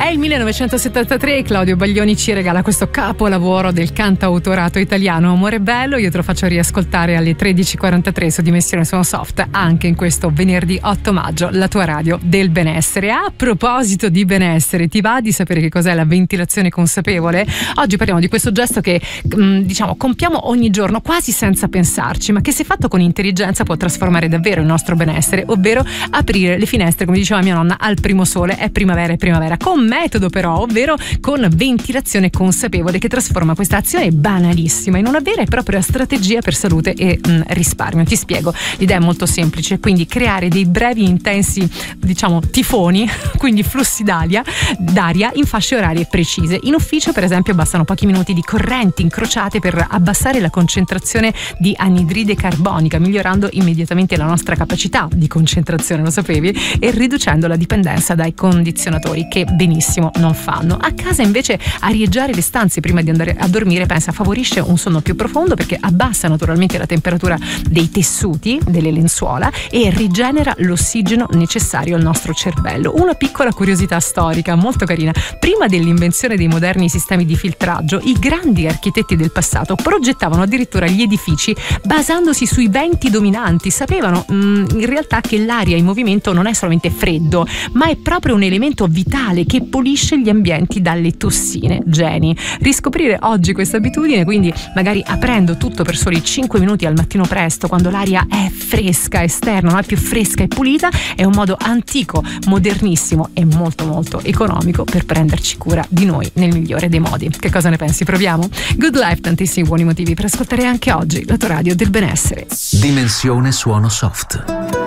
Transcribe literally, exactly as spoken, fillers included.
È il millenovecentosettantatré e Claudio Baglioni ci regala questo capolavoro del cantautorato italiano. Amore bello, io te lo faccio riascoltare alle tredici e quarantatré su Dimensione Suono Soft, anche in questo venerdì otto maggio, la tua radio del benessere. A proposito di benessere, ti va di sapere che cos'è la ventilazione consapevole? Oggi parliamo di questo gesto che diciamo compiamo ogni giorno quasi senza pensarci, ma che se fatto con intelligenza può trasformare davvero il nostro benessere, ovvero aprire le finestre, come diceva mia nonna, al primo sole. È primavera, è primavera, con metodo però, ovvero con ventilazione consapevole, che trasforma questa azione banalissima in una vera e propria strategia per salute e mh, risparmio. Ti spiego, l'idea è molto semplice, quindi creare dei brevi intensi, diciamo, tifoni, quindi flussi d'aria, d'aria in fasce orarie precise. In ufficio, per esempio, bastano pochi minuti di correnti incrociate per abbassare la concentrazione di anidride carbonica, migliorando immediatamente la nostra capacità di concentrazione, lo sapevi? E riducendo la dipendenza dai condizionatori, che benissimo non fanno. A casa invece arieggiare le stanze prima di andare a dormire, pensa, favorisce un sonno più profondo perché abbassa naturalmente la temperatura dei tessuti, delle lenzuola, e rigenera l'ossigeno necessario al nostro cervello. Una piccola curiosità storica molto carina: prima dell'invenzione dei moderni sistemi di filtraggio, i grandi architetti del passato progettavano addirittura gli edifici basandosi sui venti dominanti. Sapevano mh, in realtà che l'aria in movimento non è solamente freddo, ma è proprio un elemento vitale che pulisce gli ambienti dalle tossine. Geni. Riscoprire oggi questa abitudine, quindi magari aprendo tutto per soli cinque minuti al mattino presto, quando l'aria è fresca esterna, ma è più fresca e pulita, è un modo antico, modernissimo e molto molto economico per prenderci cura di noi nel migliore dei modi. Che cosa ne pensi? Proviamo? Good Life, tantissimi buoni motivi per ascoltare anche oggi la tua radio del benessere. Dimensione Suono Soft.